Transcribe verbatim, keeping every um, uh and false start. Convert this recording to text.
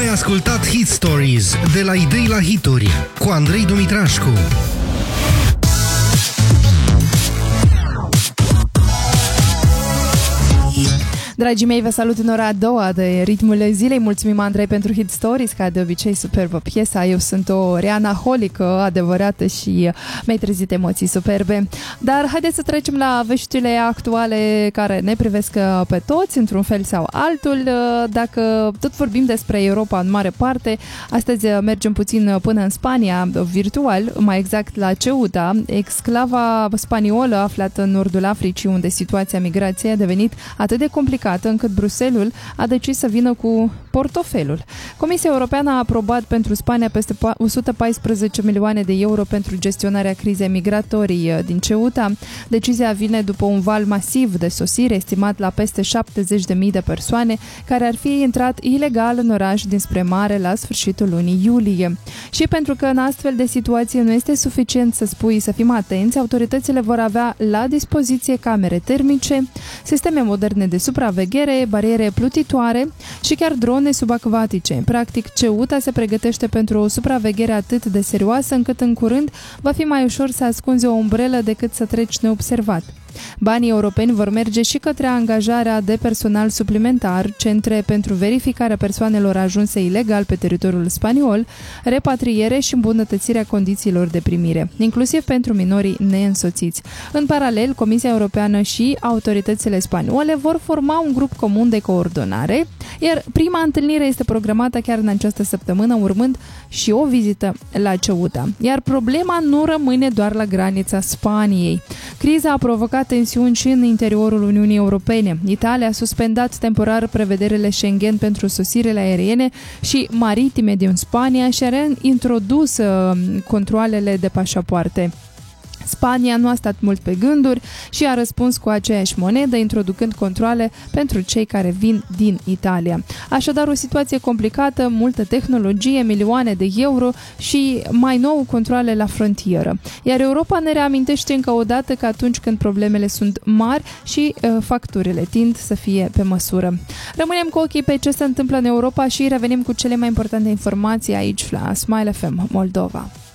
Ai ascultat Hit Stories de la idei la hituri cu Andrei Dumitrașcu. Dragii mei, vă salut în ora a doua de Ritmul Zilei. Mulțumim, Andrei, pentru Hit Stories, ca de obicei superbă piesa. Eu sunt o Rihanna-holică adevărată și mi-ai trezit emoții superbe. Dar haideți să trecem la veștile actuale care ne privesc pe toți, într-un fel sau altul. Dacă tot vorbim despre Europa în mare parte, astăzi mergem puțin până în Spania, virtual, mai exact la Ceuta, exclava spaniolă aflată în nordul Africii, unde situația migrației a devenit atât de complicată încât Bruxelles a decis să vină cu portofelul. Comisia Europeană a aprobat pentru Spania peste o sută paisprezece milioane de euro pentru gestionarea crizei migratorii din Ceuta. Decizia vine după un val masiv de sosire, estimat la peste șaptezeci de mii de persoane, care ar fi intrat ilegal în oraș dinspre mare la sfârșitul lunii iulie. Și pentru că în astfel de situație nu este suficient să spui să fim atenți, autoritățile vor avea la dispoziție camere termice, sisteme moderne de supraveghere, bariere plutitoare și chiar drone subacvatice. Practic, Ceuta se pregătește pentru o supraveghere atât de serioasă încât în curând va fi mai ușor să ascunzi o umbrelă decât să treci neobservat. Banii europeni vor merge și către angajarea de personal suplimentar, centre pentru verificarea persoanelor ajunse ilegal pe teritoriul spaniol, repatriere și îmbunătățirea condițiilor de primire, inclusiv pentru minorii neînsoțiți. În paralel, Comisia Europeană și autoritățile spaniole vor forma un grup comun de coordonare, iar prima întâlnire este programată chiar în această săptămână, urmând și o vizită la Ceuta. Iar problema nu rămâne doar la granița Spaniei. Criza a provocat tensiuni și în interiorul Uniunii Europene. Italia a suspendat temporar prevederile Schengen pentru sosirile aeriene și maritime din Spania și a reintrodus controalele de pașapoarte. Spania nu a stat mult pe gânduri și a răspuns cu aceeași monedă, introducând controale pentru cei care vin din Italia. Așadar, o situație complicată, multă tehnologie, milioane de euro și mai nou controale la frontieră. Iar Europa ne reamintește încă o dată că atunci când problemele sunt mari și uh, facturile tind să fie pe măsură. Rămânem cu ochii pe ce se întâmplă în Europa și revenim cu cele mai importante informații aici la Smile F M Moldova.